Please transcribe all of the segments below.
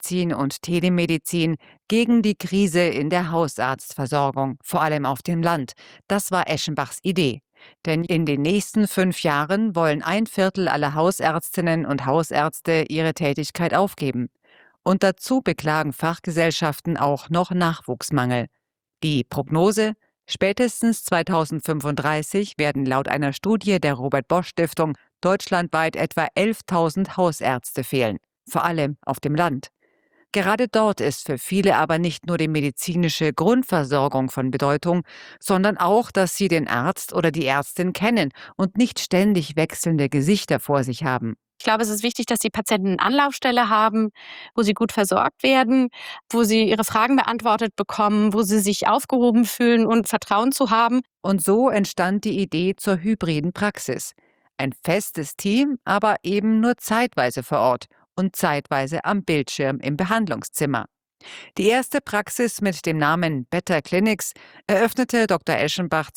Telemedizin und Telemedizin gegen die Krise in der Hausarztversorgung, vor allem auf dem Land. Das war Eschenbachs Idee. Denn in den nächsten 5 Jahren wollen 1/4 aller Hausärztinnen und Hausärzte ihre Tätigkeit aufgeben. Und dazu beklagen Fachgesellschaften auch noch Nachwuchsmangel. Die Prognose: Spätestens 2035 werden laut einer Studie der Robert-Bosch-Stiftung deutschlandweit etwa 11.000 Hausärzte fehlen, vor allem auf dem Land. Gerade dort ist für viele aber nicht nur die medizinische Grundversorgung von Bedeutung, sondern auch, dass sie den Arzt oder die Ärztin kennen und nicht ständig wechselnde Gesichter vor sich haben. Ich glaube, es ist wichtig, dass die Patienten eine Anlaufstelle haben, wo sie gut versorgt werden, wo sie ihre Fragen beantwortet bekommen, wo sie sich aufgehoben fühlen und Vertrauen zu haben. Und so entstand die Idee zur hybriden Praxis. Ein festes Team, aber eben nur zeitweise vor Ort und zeitweise am Bildschirm im Behandlungszimmer. Die erste Praxis mit dem Namen Better Clinics eröffnete Dr. Eschenbach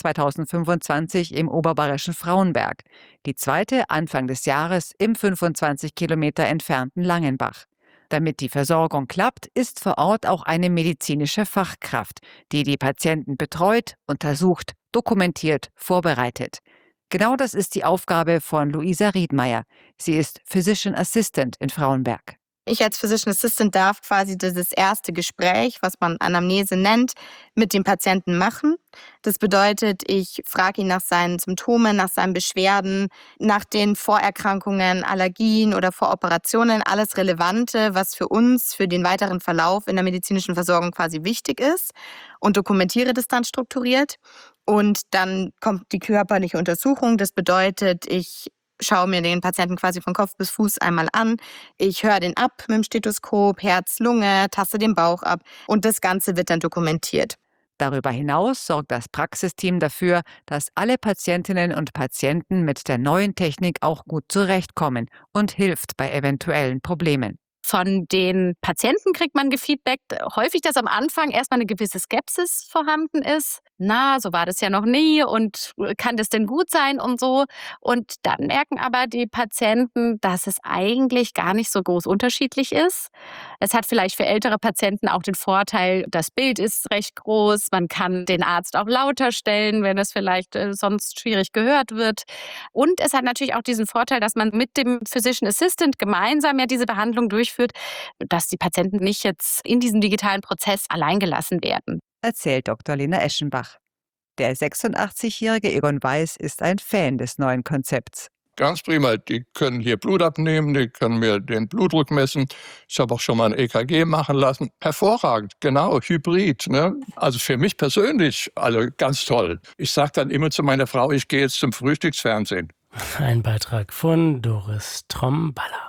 2025 im oberbayerischen Frauenberg, die zweite Anfang des Jahres im 25 Kilometer entfernten Langenbach. Damit die Versorgung klappt, ist vor Ort auch eine medizinische Fachkraft, die die Patienten betreut, untersucht, dokumentiert, vorbereitet. Genau das ist die Aufgabe von Luisa Riedmeier. Sie ist Physician Assistant in Frauenberg. Ich als Physician Assistant darf quasi dieses erste Gespräch, was man Anamnese nennt, mit dem Patienten machen. Das bedeutet, ich frage ihn nach seinen Symptomen, nach seinen Beschwerden, nach den Vorerkrankungen, Allergien oder Voroperationen, alles Relevante, was für uns, für den weiteren Verlauf in der medizinischen Versorgung quasi wichtig ist, und dokumentiere das dann strukturiert. Und dann kommt die körperliche Untersuchung. Das bedeutet, ich schaue mir den Patienten quasi von Kopf bis Fuß einmal an. Ich höre den ab mit dem Stethoskop, Herz, Lunge, taste den Bauch ab und das Ganze wird dann dokumentiert. Darüber hinaus sorgt das Praxisteam dafür, dass alle Patientinnen und Patienten mit der neuen Technik auch gut zurechtkommen und hilft bei eventuellen Problemen. Von den Patienten kriegt man Feedback, häufig, dass am Anfang erstmal eine gewisse Skepsis vorhanden ist. Na, so war das ja noch nie und kann das denn gut sein und so. Und dann merken aber die Patienten, dass es eigentlich gar nicht so groß unterschiedlich ist. Es hat vielleicht für ältere Patienten auch den Vorteil, das Bild ist recht groß, man kann den Arzt auch lauter stellen, wenn es vielleicht sonst schwierig gehört wird. Und es hat natürlich auch diesen Vorteil, dass man mit dem Physician Assistant gemeinsam ja diese Behandlung durchführt, dass die Patienten nicht jetzt in diesem digitalen Prozess alleingelassen werden. Erzählt Dr. Lena Eschenbach. Der 86-jährige Egon Weiß ist ein Fan des neuen Konzepts. Ganz prima. Die können hier Blut abnehmen, die können mir den Blutdruck messen. Ich habe auch schon mal ein EKG machen lassen. Hervorragend, genau, Hybrid. Ne? Also für mich persönlich, alle ganz toll. Ich sage dann immer zu meiner Frau, ich gehe jetzt zum Frühstücksfernsehen. Ein Beitrag von Doris Tromballa.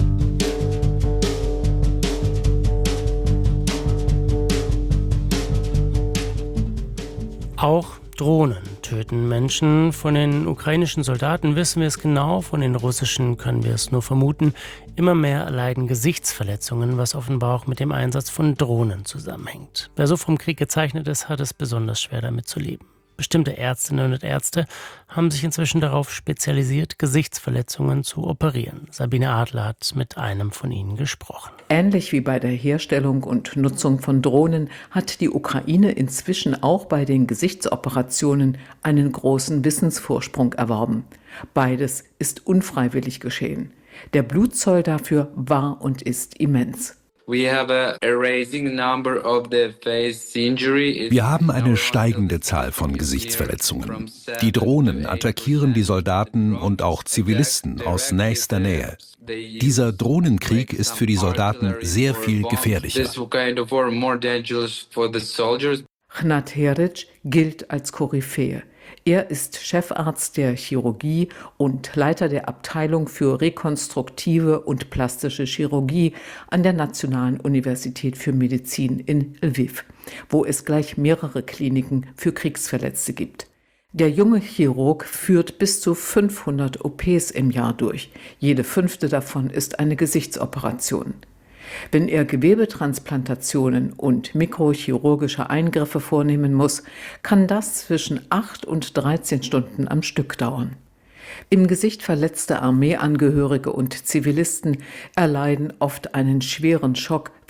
Auch Drohnen töten Menschen. Von den ukrainischen Soldaten wissen wir es genau, von den russischen können wir es nur vermuten. Immer mehr erleiden Gesichtsverletzungen, was offenbar auch mit dem Einsatz von Drohnen zusammenhängt. Wer so vom Krieg gezeichnet ist, hat es besonders schwer damit zu leben. Bestimmte Ärztinnen und Ärzte haben sich inzwischen darauf spezialisiert, Gesichtsverletzungen zu operieren. Sabine Adler hat mit einem von ihnen gesprochen. Ähnlich wie bei der Herstellung und Nutzung von Drohnen hat die Ukraine inzwischen auch bei den Gesichtsoperationen einen großen Wissensvorsprung erworben. Beides ist unfreiwillig geschehen. Der Blutzoll dafür war und ist immens. Wir haben eine steigende Zahl von Gesichtsverletzungen. Die Drohnen attackieren die Soldaten und auch Zivilisten aus nächster Nähe. Dieser Drohnenkrieg ist für die Soldaten sehr viel gefährlicher. Hnat Heric gilt als Koryphäe. Er ist Chefarzt der Chirurgie und Leiter der Abteilung für rekonstruktive und plastische Chirurgie an der Nationalen Universität für Medizin in Lviv, wo es gleich mehrere Kliniken für Kriegsverletzte gibt. Der junge Chirurg führt bis zu 500 OPs im Jahr durch. Jede 5. davon ist eine Gesichtsoperation. Wenn er Gewebetransplantationen und mikrochirurgische Eingriffe vornehmen muss, kann das zwischen 8 und 13 Stunden am Stück dauern. Im Gesicht verletzte Armeeangehörige und Zivilisten erleiden oft einen schweren Schock,